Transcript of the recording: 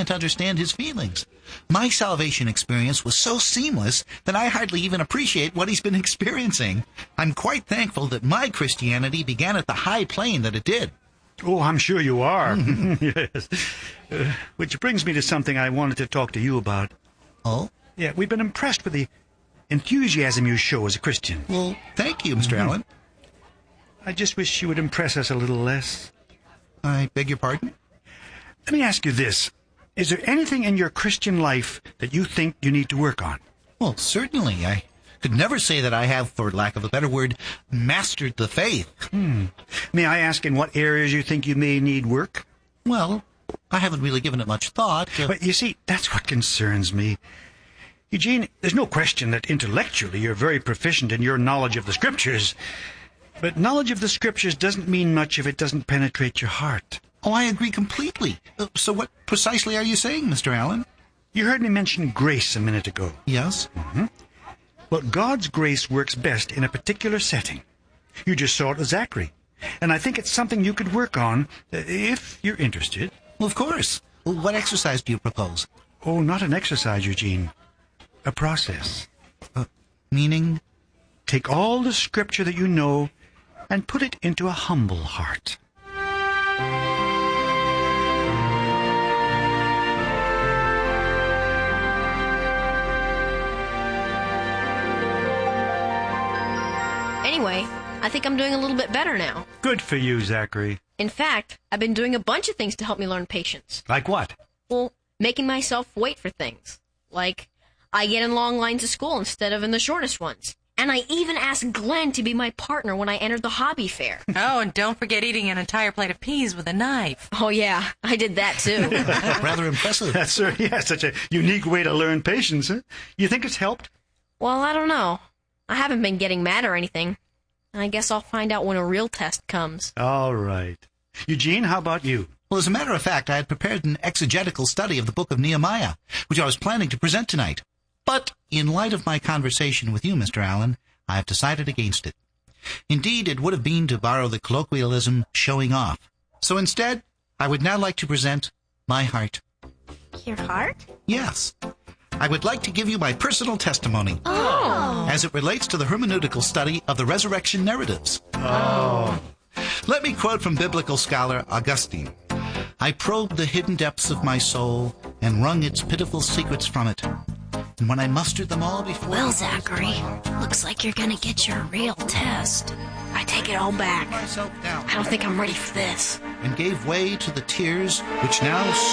can't understand his feelings. My salvation experience was so seamless that I hardly even appreciate what he's been experiencing. I'm quite thankful that my Christianity began at the high plane that it did. Oh, I'm sure you are. Yes. Which brings me to something I wanted to talk to you about. Oh? Yeah, we've been impressed with the enthusiasm you show as a Christian. Well, thank you, Mr. Allen. I just wish you would impress us a little less. I beg your pardon? Let me ask you this. Is there anything in your Christian life that you think you need to work on? Well, certainly. I could never say that I have, for lack of a better word, mastered the faith. May I ask in what areas you think you may need work? Well, I haven't really given it much thought. But you see, that's what concerns me. Eugene, there's no question that intellectually you're very proficient in your knowledge of the Scriptures. But knowledge of the Scriptures doesn't mean much if it doesn't penetrate your heart. Oh, I agree completely. So what precisely are you saying, Mr. Allen? You heard me mention grace a minute ago. Yes? Well, God's grace works best in a particular setting. You just saw it with Zachary. And I think it's something you could work on if you're interested. Well, of course. Well, what exercise do you propose? Oh, not an exercise, Eugene. A process. Meaning? Take all the Scripture that you know and put it into a humble heart. Anyway, I think I'm doing a little bit better now. Good for you, Zachary. In fact, I've been doing a bunch of things to help me learn patience. Like what? Well, making myself wait for things. Like, I get in long lines of school instead of in the shortest ones. And I even asked Glenn to be my partner when I entered the hobby fair. Oh, and don't forget eating an entire plate of peas with a knife. Oh, yeah, I did that, too. Rather impressive. That's such a unique way to learn patience, huh? You think it's helped? Well, I don't know. I haven't been getting mad or anything. I guess I'll find out when a real test comes. All right. Eugene, how about you? Well, as a matter of fact, I had prepared an exegetical study of the book of Nehemiah, which I was planning to present tonight. But in light of my conversation with you, Mr. Allen, I have decided against it. Indeed, it would have been, to borrow the colloquialism, showing off. So instead, I would now like to present my heart. Your heart? Yes. I would like to give you my personal testimony. Oh. As it relates to the hermeneutical study of the resurrection narratives. Oh. Let me quote from biblical scholar Augustine. I probed the hidden depths of my soul and wrung its pitiful secrets from it. And when I mustered them all before... Well, Zachary, looks like you're gonna get your real test. I take it all back. myself down I don't think I'm ready for this. and gave way to the tears which now